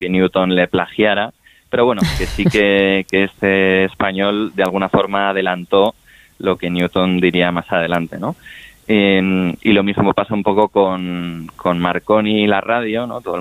que Newton le plagiara, pero bueno, que sí que este español de alguna forma adelantó lo que Newton diría más adelante, ¿no? Y lo mismo pasa un poco con Marconi y la radio, ¿no? Todo